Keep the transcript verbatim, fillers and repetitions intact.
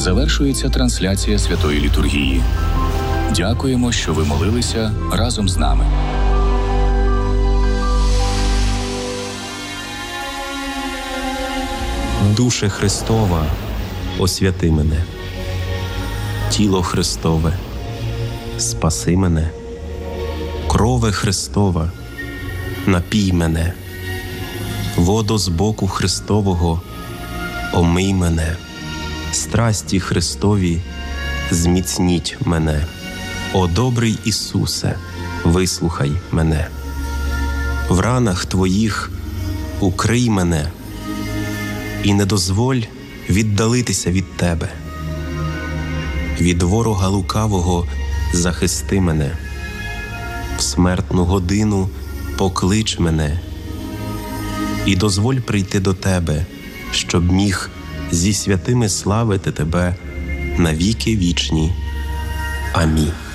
завершується трансляція святої літургії. Дякуємо, що ви молилися разом з нами. Душе Христова, освяти мене. Тіло Христове, спаси мене. Крове Христова, напій мене. Водо з боку Христового, омий мене. Страсті Христові, зміцніть мене. О добрий Ісусе, вислухай мене. В ранах Твоїх укрий мене і не дозволь віддалитися від Тебе. Від ворога лукавого захисти мене. В смертну годину поклич мене і дозволь прийти до Тебе, щоб міг зі святими славити Тебе на віки вічні. Амінь.